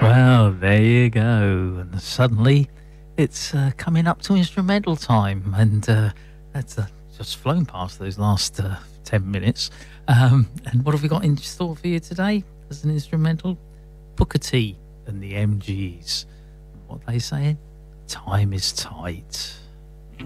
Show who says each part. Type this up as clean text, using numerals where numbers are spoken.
Speaker 1: Well, there you go. And suddenly it's coming up to instrumental time. And that's just flown past those last 10 minutes. And what have we got in store for you today as an instrumental? Booker T and the MGs. What are they saying? Time is tight.